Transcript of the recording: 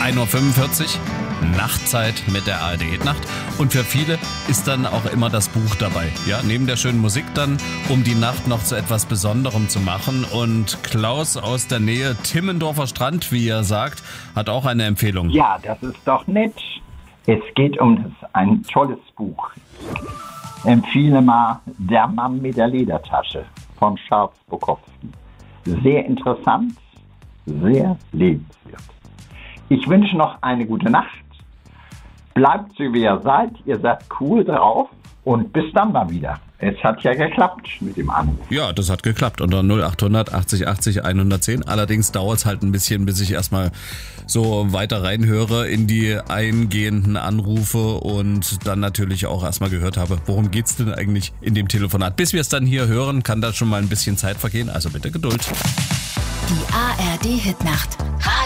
1.45 Uhr, Nachtzeit mit der ARD Hitnacht. Und für viele ist dann auch immer das Buch dabei. Ja, neben der schönen Musik dann, um die Nacht noch zu etwas Besonderem zu machen. Und Klaus aus der Nähe, Timmendorfer Strand, wie er sagt, hat auch eine Empfehlung. Ja, das ist doch nett. Es geht um ein tolles Buch. Ich empfehle mal Der Mann mit der Ledertasche von Charles Bukowski. Sehr interessant, sehr lebenswert. Ich wünsche noch eine gute Nacht. Bleibt so wie ihr seid cool drauf und bis dann mal wieder. Es hat ja geklappt mit dem Anruf. Ja, das hat geklappt unter 0800 80 80 110. Allerdings dauert es halt ein bisschen, bis ich erstmal so weiter reinhöre in die eingehenden Anrufe und dann natürlich auch erstmal gehört habe, worum geht's denn eigentlich in dem Telefonat. Bis wir es dann hier hören, kann da schon mal ein bisschen Zeit vergehen, also bitte Geduld. Die ARD Hitnacht.